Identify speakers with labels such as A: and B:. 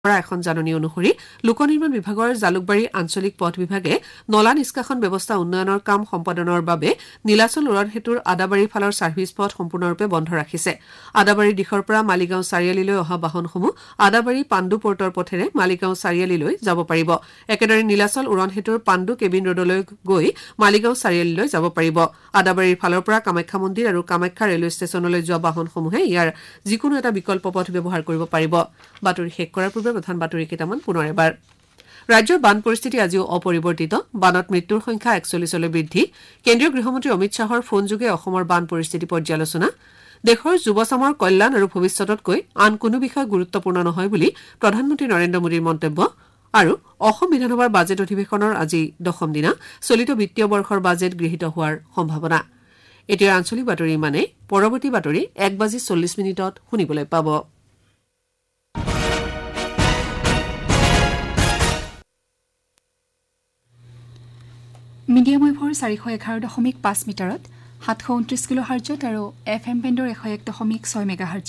A: পৰা এখন জাননী অনুসৰি লোক নিৰ্মাণ বিভাগৰ জালুকবাৰী আঞ্চলিক পথ বিভাগে নলা নিষ্কাশন ব্যৱস্থা উন্নয়নৰ কাম সম্পাদনৰ বাবে নীলাচল উৰণ হেতুৰ আদাবাৰী ফালৰ ছাৰ্ভিচ পথ সম্পূৰ্ণৰূপে বন্ধ ৰাখিছে। আদাবাৰী দিশৰ পৰা মালিগাঁও চাৰিআলিলৈ অহা বাহনসমূহ আদাবাৰী পাণ্ডু পৰ্টৰ পথেৰে মালিগাঁও চাৰিআলিলৈ যাব পাৰিব। একেদৰে নীলাচল উৰণ হেতুৰ পাণ্ডু কেবিন ৰোডলৈ গৈ মালিগাঁও চাৰিআলিলৈ যাব পাৰিব। আদাবাৰীৰ ফালৰ পৰা কামাখ্যা মন্দিৰ আৰু কামাখ্যা ৰেলৱে ষ্টেচনলৈ যোৱা বাহনসমূহে ইয়াৰ যিকোনো এটা বিকল্প পথ ব্যৱহাৰ কৰিব পাৰিব। বাতৰি শেষ কৰাৰ পূৰ্বে প্ৰধান বাতৰি কেইটামান পুনৰ এবাৰ। ৰাজ্যৰ বান পৰিস্থিতি আজিও অপৰিৱৰ্তিত। বানত মৃত্যুৰ সংখ্যা ৪১লৈ বৃদ্ধি। কেন্দ্ৰীয় গৃহমন্ত্ৰী অমিত শ্বাহৰ ফোনযোগে অসমৰ বান পৰিস্থিতি পৰ্যালোচনা। দেশৰ যুৱচামৰ কল্যাণ আৰু ভৱিষ্যততকৈ আন কোনো বিষয় গুৰুত্বপূৰ্ণ নহয় বুলি প্ৰধানমন্ত্ৰী নৰেন্দ্ৰ মোদীৰ মন্তব্য। আৰু অসম বিধানসভাৰ বাজেট অধিৱেশনৰ আজি ১০ম দিনা চলিত বিত্তীয় বৰ্ষৰ বাজেট গৃহীত হোৱাৰ সম্ভাৱনা। এতিয়া আঞ্চলিক বাতৰি ইমানেই। পৰৱৰ্তী বাতৰি ১:৪০ শুনিবলৈ পাব।
B: মিডিয়াম ৱেভৰ ৪১১.৫ মিটাৰত ৭২৯ কিলোহাৰ্জত আৰু FM বেণ্ডৰ ১০১.৬ মেগাহাৰ্জত